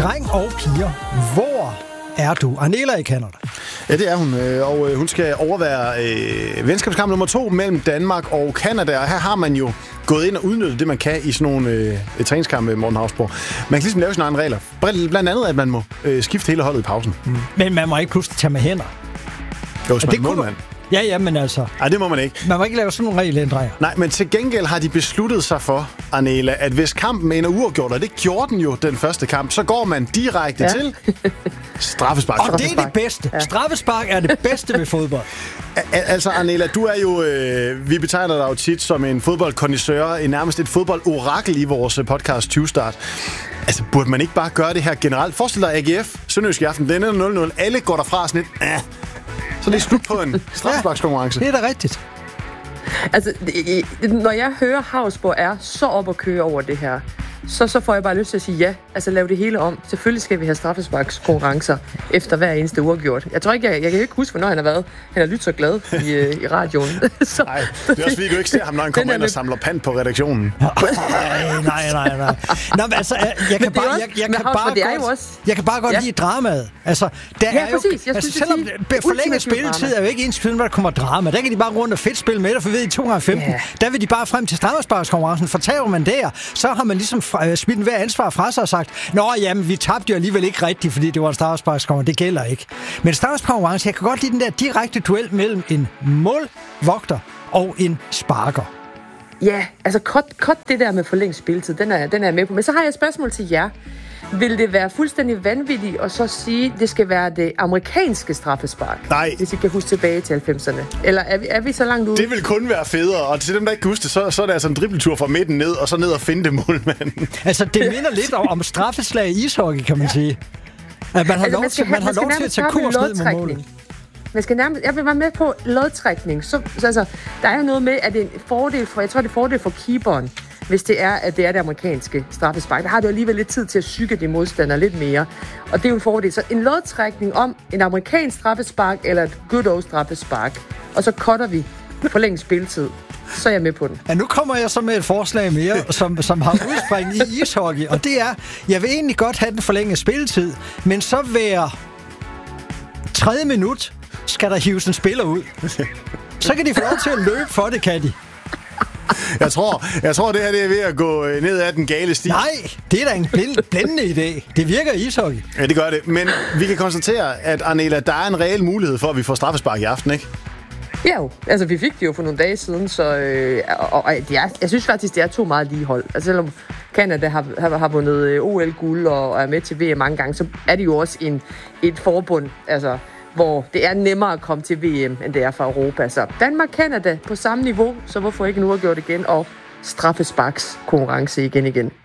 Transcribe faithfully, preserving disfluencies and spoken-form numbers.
dreng og piger, hvor er du? Arnela i Canada. Ja, det er hun, og hun skal overvære øh, venskabskamp nummer to mellem Danmark og Canada, og her har man jo gået ind og udnyttet det, man kan i sådan nogle øh, træningskampe, Morten Hausborg. Man kan ligesom lave sine egne regler. Blandt andet, at man må øh, skifte hele holdet i pausen. Mm. Men man må ikke pludselig tage med hænder. Jo, hvis man er målmand. Ja, ja, men altså... Nej, det må man ikke. Man må ikke lave sådan nogle regelændringer. Nej, men til gengæld har de besluttet sig for, Arnela, at hvis kampen ender uafgjort, og det gjorde den jo den første kamp, så går man direkte ja. til straffespark. Og det er det bedste. Ja. Straffespark er det bedste ved fodbold. Al- altså, Arnela, du er jo... Øh, vi betegner dig jo tit som en fodboldkondisseur, en nærmest et fodboldorakel i vores podcast tyve start. Altså, burde man ikke bare gøre det her generelt? Forestil dig A G F, Sønderjysk i aften, den er nul nul. Alle går derfra sådan lidt... Äh. Så det er slut på en straffesparkskonkurrence. Ja, det er da rigtigt. Altså, når jeg hører Hausborg er så op at køre over det her, så, så får jeg bare lyst til at sige ja. Altså, lav det hele om. Selvfølgelig skal vi have straffesparkskonkurrencer efter hver eneste uafgjort. Jeg tror ikke, jeg, jeg kan ikke huske, hvornår han har været. Han har lyttet så glad i, i radioen. så, nej, det er også fordi, du ikke ser ham, når han kommer ind og samler pant på redaktionen. nej, nej, nej, nej. Nå, men altså, jeg, jeg kan bare, jeg, jeg kan bare godt, jeg kan bare godt ja. lide dramaet. Altså, der ja, er jo, præcis. Jeg altså, selvom forlænget spilletid er jo ikke ens skyld, når der kommer drama. Der kan de bare rundt og fedt spille med dig, for ved i to gange femten. Yeah. Der vil de bare frem til straffesparkskonkurrencen. Fortager man der, så har man ligesom smidt en hver ansvar fra sig og sagt, nå, jamen, vi tabte jo alligevel ikke rigtigt, fordi det var en straffesparkskonkurrence. Det gælder ikke. Men straffesparkskonkurrence, jeg kan godt lide den der direkte duel mellem en målvogter og en sparker. Ja, altså, cut, cut det der med forlænget spilletid, den er, den er jeg med på. Men så har jeg et spørgsmål til jer. Vil det være fuldstændig vanvittigt at så sige, at det skal være det amerikanske straffespark? Nej. Hvis I kan huske tilbage til halvfemserne. Eller er vi, er vi så langt ude? Det vil kun være federe. Og til dem, der ikke kan huske det, så, så er det altså en dribletur fra midten ned, og så ned og finde det målmanden. Altså, det minder lidt om, om straffeslag i ishockey, kan man sige. At man har altså, lov til, man har lov til at tage kurs ned med målet. Man skal nærmest, jeg vil være med på lodtrækning. Så, så altså, der er jo noget med, at det er en fordel for, jeg tror, det er fordel for keeperen, hvis det er, at det er det amerikanske straffespark. Der har du alligevel lidt tid til at psyke de modstandere lidt mere. Og det er jo en fordel. Så en lodtrækning om en amerikansk straffespark eller et good old straffespark. Og så cutter vi forlænget spilletid. Så er jeg med på den. Ja, nu kommer jeg så med et forslag mere, som, som har udspring i ishockey. Og det er, jeg vil egentlig godt have den forlængede spilletid, men så hver tredje minut skal der hives en spiller ud. Så kan de få lov til at løbe for det, kan de. Jeg tror, jeg tror, det her det er ved at gå ned ad den gale sti. Nej, det er da en blind, blændende idé. Det virker i ishockey. Ja, det gør det. Men vi kan konstatere, at Arnela, der er en reel mulighed for, at vi får straffespark i aften, ikke? Ja jo. Altså, vi fik det jo for nogle dage siden, så... Øh, og, og det er, jeg synes faktisk, det er to meget lige hold. Altså, selvom Canada har, har, har vundet O L-guld og, og er med til V M mange gange, så er det jo også en, et forbund, altså... hvor det er nemmere at komme til V M, end det er fra Europa. Så Danmark-Canada på samme niveau, så hvorfor ikke nu have gjort det igen, og straffesparks konkurrence igen igen.